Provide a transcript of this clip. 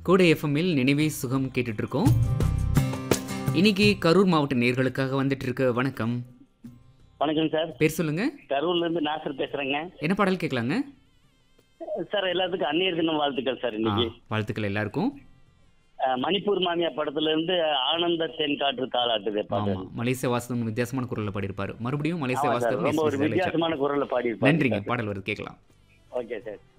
கோடை எஃப்எம்மில் நினைவே சுகம் கேட்டுட்டு இருக்கோம். இன்னைக்கு கரூர் மாவட்ட நேர்களுக்காக வந்துட்டு இருக்க வணக்கம். வணக்கம் சார். பேர் சொல்லுங்க. கரூர்ல இருந்து நாசர் பேசுறேங்க. என்ன பாடல் கேட்கலாங்க சார்? எல்லாத்துக்கும் அந்நியர் தினம் வாழ்த்துக்கள் சார். இன்னைக்கு வாழ்த்துக்கள் எல்லாருக்கும். மணிப்பூர் மாமியா படத்துல இருந்து ஆனந்த தென் காற்று தாளாட்டுது பாட்டு. மலேசிய வாசகம் வித்தியாசமான குரல்ல பாடியிருப்பாரு. மறுபடியும் மலேசிய ரொம்ப ஒரு வாசகம் வித்தியாசமான குரல்ல பாடி. நன்றிங்க. பாடல் வருது கேட்கலாம். Okay sir.